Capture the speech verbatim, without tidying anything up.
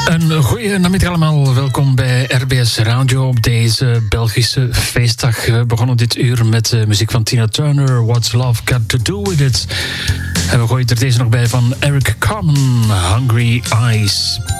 Een goeie namiddag allemaal. Welkom bij R B S Radio op deze Belgische feestdag. We begonnen dit uur met uh, muziek van Tina Turner. What's Love Got To Do With It? En we gooien er deze nog bij van Eric Carmen, Hungry Eyes.